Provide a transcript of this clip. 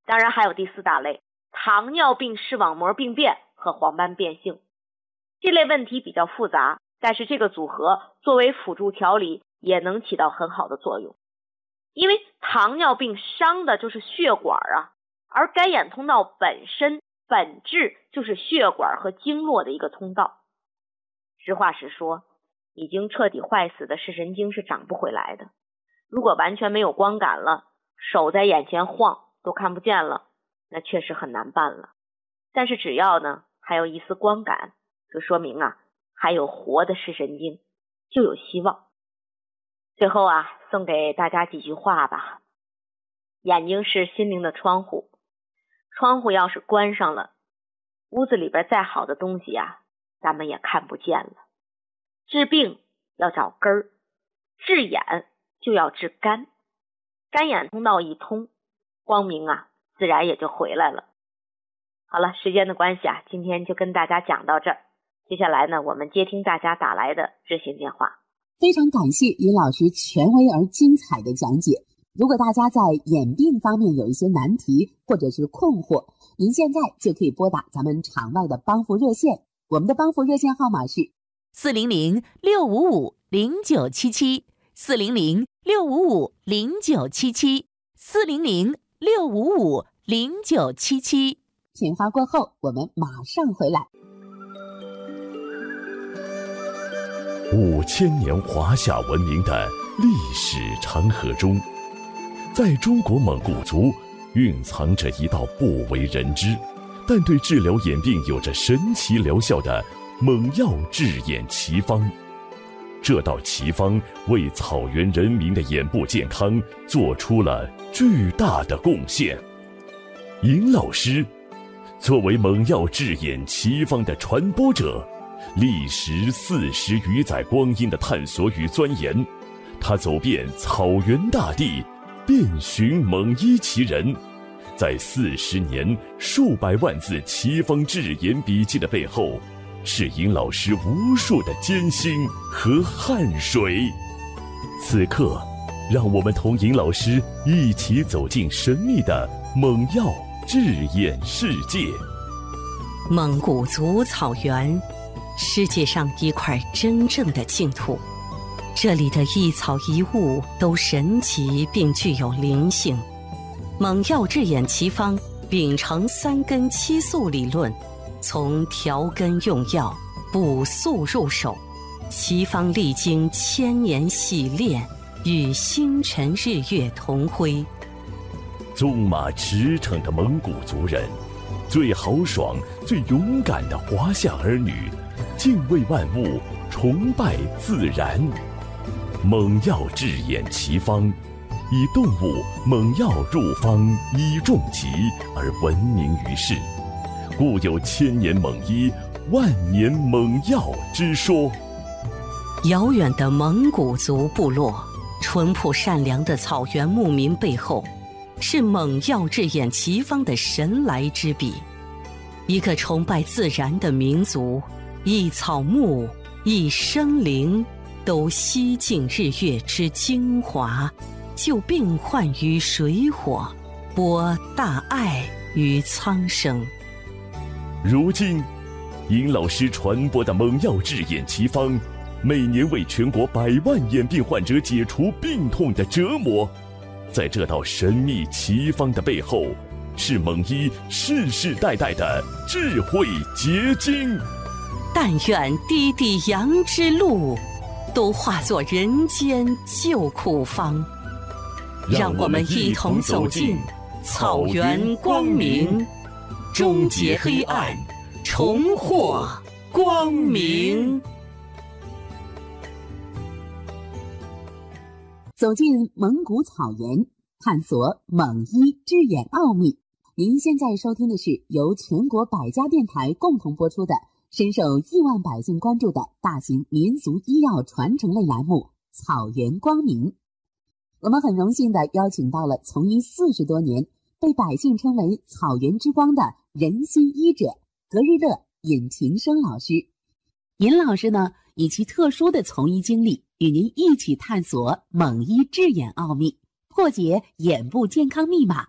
当然还有第4大类，糖尿病视网膜病变和黄斑变性。这类问题比较复杂，但是这个组合作为辅助调理也能起到很好的作用。因为糖尿病伤的就是血管啊，而干眼通道本质就是血管和经络的一个通道。实话实说，已经彻底坏死的视神经是长不回来的。如果完全没有光感了，手在眼前晃都看不见了，那确实很难办了。但是只要呢还有一丝光感，就说明啊还有活的视神经，就有希望。最后啊，送给大家几句话吧。眼睛是心灵的窗户，窗户要是关上了，屋子里边再好的东西啊，咱们也看不见了。治病要找根儿，治眼就要治肝，干眼通道一通，光明啊自然也就回来了。好了，时间的关系啊，今天就跟大家讲到这儿。接下来呢，我们接听大家打来的热线电话。 非常感谢尹老师权威而精彩的讲解。如果大家在眼病方面有一些难题或者是困惑，您现在就可以拨打咱们场外的帮扶热线，我们的帮扶热线号码是 400-655-0977 400-655-0977 400-655-0977。 片花过后，我们马上回来。 5000年华夏文明的历史长河中，在中国蒙古族蕴藏着一道不为人知，但对治疗眼病有着神奇疗效的蒙药治眼奇方。这道奇方为草原人民的眼部健康做出了巨大的贡献。尹老师作为蒙药治眼奇方的传播者，历时40余载光阴的探索与钻研，他走遍草原大地，遍寻蒙医奇人，在40年数百万字奇方治眼笔记的背后，是尹老师无数的艰辛和汗水。此刻，让我们同尹老师一起走进神秘的蒙药治眼世界。 蒙古族草原，世界上一块真正的净土，这里的一草一物都神奇并具有灵性。蒙药治眼奇方秉承3根7素理论，从调根用药、补素入手，奇方历经1000年洗炼，与星辰日月同辉。 纵马驰骋的蒙古族人，最豪爽、最勇敢的华夏儿女，敬畏万物，崇拜自然。蒙药治眼奇方，以动物蒙药入方以重疾而闻名于世，故有1000年蒙医，万年蒙药之说。 遥远的蒙古族部落，淳朴善良的草原牧民背后，是蒙药治眼奇方的神来之笔。一个崇拜自然的民族，一草木，一生灵，都吸尽日月之精华，救病患于水火，播大爱于苍生。 如今，尹老师传播的蒙药治眼奇方，每年为全国100万眼病患者解除病痛的折磨。在这道神秘奇方的背后，是蒙医世世代代的智慧结晶。 但愿滴滴羊之路，都化作人间救苦方。让我们一同走进草原光明，终结黑暗，重获光明。 走进蒙古草原，探索蒙医治眼奥秘。您现在收听的是由全国百家电台共同播出的深受亿万百姓关注的大型民俗医药传承类栏目《草原光明》。我们很荣幸地邀请到了从医40多年，被百姓称为草原之光的人心医者格日乐尹廷生老师。尹老师呢，以其特殊的从医经历，与您一起探索蒙医治眼奥秘，破解眼部健康密码，